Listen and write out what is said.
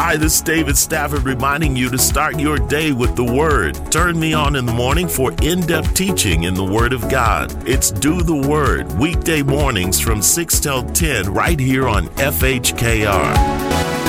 Hi, this is David Stafford reminding you to start your day with the Word. Turn me on in the morning for in-depth teaching in the Word of God. It's Do the Word, weekday mornings from 6 till 10 right here on FHKR.